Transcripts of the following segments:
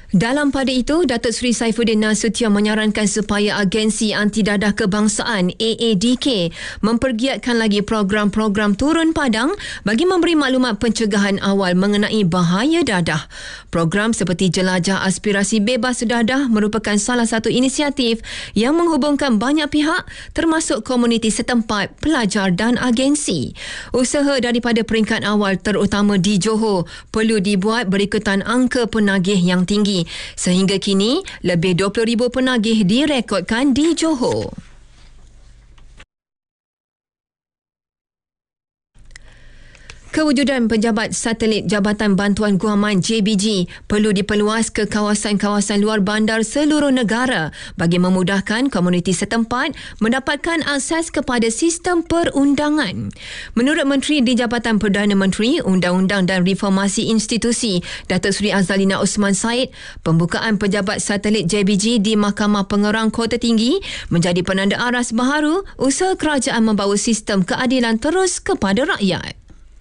Dalam pada itu, Datuk Seri Saifuddin Nasution menyarankan supaya Agensi Anti Dadah Kebangsaan AADK mempergiatkan lagi program-program turun padang bagi memberi maklumat pencegahan awal mengenai bahaya dadah. Program seperti Jelajah Aspirasi Bebas Dadah merupakan salah satu inisiatif yang menghubungkan banyak pihak termasuk komuniti setempat, pelajar dan agensi. Usaha daripada peringkat awal terutama di Johor perlu dibuat berikutan angka penagih yang tinggi. Sehingga kini, lebih 20,000 penagih direkodkan di Johor. Kewujudan penjabat satelit Jabatan Bantuan Guaman JBG perlu diperluas ke kawasan-kawasan luar bandar seluruh negara bagi memudahkan komuniti setempat mendapatkan akses kepada sistem perundangan. Menurut Menteri di Jabatan Perdana Menteri, Undang-Undang dan Reformasi Institusi, Datuk Seri Azalina Osman Said, pembukaan pejabat satelit JBG di Mahkamah Pengerang Kota Tinggi menjadi penanda aras baharu usaha kerajaan membawa sistem keadilan terus kepada rakyat.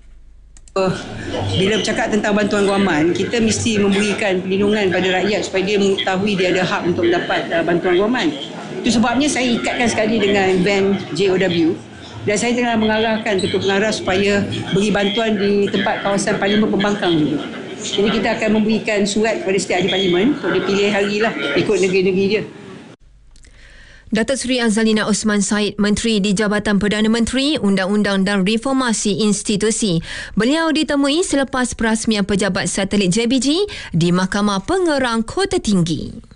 Bila bercakap tentang bantuan guaman, kita mesti memberikan perlindungan pada rakyat supaya dia mengetahui dia ada hak untuk mendapat bantuan guaman. Itu sebabnya saya ikatkan sekali dengan van JOW dan saya tengah mengarahkan Ketua Pengarah supaya beri bantuan di tempat kawasan Parlimen Pembangkang juga. Jadi kita akan memberikan surat kepada setiap ahli parlimen untuk dia pilih harilah ikut negeri-negeri dia. Datuk Seri Azalina Osman Said, Menteri di Jabatan Perdana Menteri, Undang-Undang dan Reformasi Institusi. Beliau ditemui selepas perasmian pejabat satelit JBG di Mahkamah Pengerang Kota Tinggi.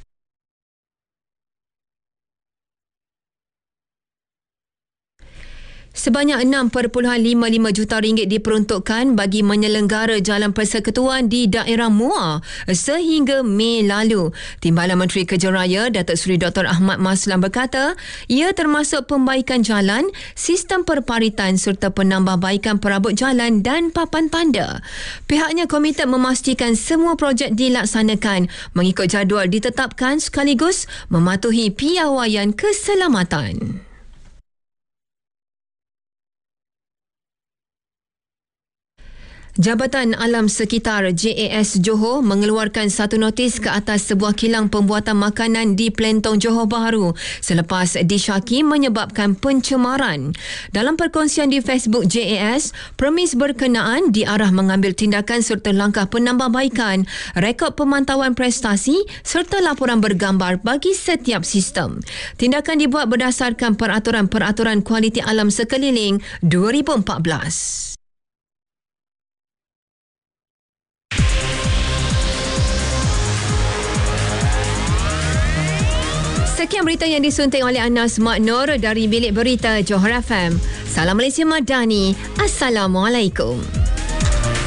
Sebanyak RM6.55 juta diperuntukkan bagi menyelenggara Jalan Persekutuan di daerah Muar sehingga Mei lalu. Timbalan Menteri Kerja Raya Datuk Seri Dr. Ahmad Maslan berkata, ia termasuk pembaikan jalan, sistem perparitan serta penambahbaikan perabot jalan dan papan tanda. Pihaknya komited memastikan semua projek dilaksanakan mengikut jadual ditetapkan sekaligus mematuhi piawaian keselamatan. Jabatan Alam Sekitar JAS Johor mengeluarkan satu notis ke atas sebuah kilang pembuatan makanan di Plentong Johor Bahru selepas disyaki menyebabkan pencemaran. Dalam perkongsian di Facebook JAS, premis berkenaan diarah mengambil tindakan serta langkah penambahbaikan, rekod pemantauan prestasi serta laporan bergambar bagi setiap sistem. Tindakan dibuat berdasarkan Peraturan-Peraturan Kualiti Alam Sekeliling 2014. Sekian berita yang disunting oleh Anas Mak Nur dari Bilik Berita Johor FM. Salam Malaysia Madani. Assalamualaikum.